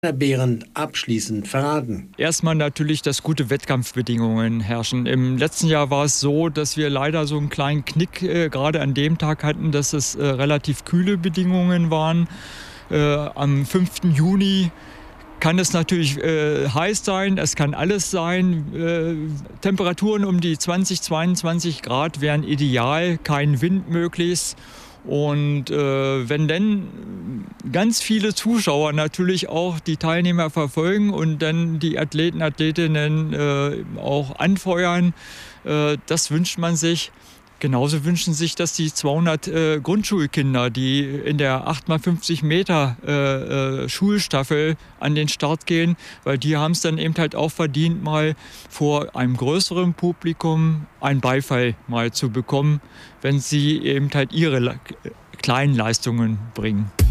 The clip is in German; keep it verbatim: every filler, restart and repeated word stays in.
Behrendt abschließend verraten? Erstmal natürlich, dass gute Wettkampfbedingungen herrschen. Im letzten Jahr war es so, dass wir leider so einen kleinen Knick äh, gerade an dem Tag hatten, dass es äh, relativ kühle Bedingungen waren. Äh, am fünften Juni kann es natürlich äh, heiß sein, es kann alles sein. Äh, Temperaturen um die zwanzig, zweiundzwanzig Grad wären ideal, kein Wind möglichst. Und äh, wenn dann ganz viele Zuschauer natürlich auch die Teilnehmer verfolgen und dann die Athleten, Athletinnen äh, auch anfeuern, äh, das wünscht man sich. Genauso wünschen sich das die zweihundert äh, Grundschulkinder, die in der acht mal fünfzig Meter äh, äh, Schulstaffel an den Start gehen, weil die haben es dann eben halt auch verdient, mal vor einem größeren Publikum einen Beifall mal zu bekommen, wenn sie eben halt ihre kleinen Leistungen bringen.